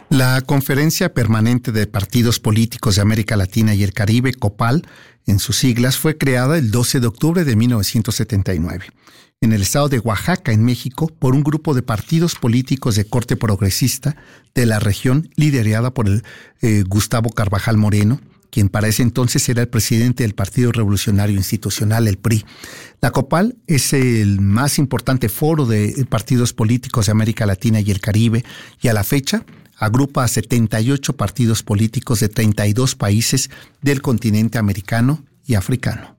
La Conferencia Permanente de Partidos Políticos de América Latina y el Caribe, COPAL, en sus siglas, fue creada el 12 de octubre de 1979 en el estado de Oaxaca, en México, por un grupo de partidos políticos de corte progresista de la región, liderada por el Gustavo Carvajal Moreno, quien para ese entonces era el presidente del Partido Revolucionario Institucional, el PRI. La COPAL es el más importante foro de partidos políticos de América Latina y el Caribe, y a la fecha agrupa a 78 partidos políticos de 32 países del continente americano y africano.